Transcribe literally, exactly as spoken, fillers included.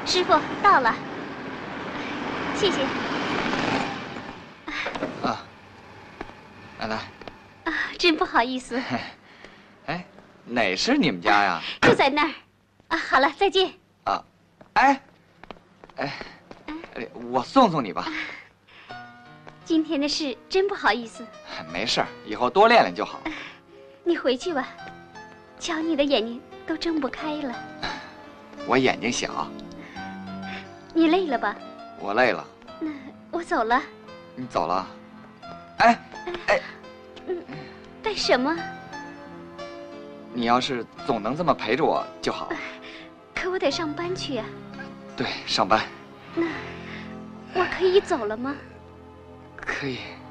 师傅到了，谢谢。 啊，奶奶。 啊，真不好意思。 哎，哪是你们家呀？ 就在那儿。啊，好了，再见。 啊，哎，哎，我送送你吧。 今天的事真不好意思。 没事儿，以后多练练就好。 你回去吧，瞧你的眼睛都睁不开了。 我眼睛小。 你累了吧？ 我累了。 那我走了。 你走了？哎，哎， 嗯，干什么？ 你要是总能这么陪着我就好。 可我得上班去呀。 对，上班。 那我可以走了吗？ 可以。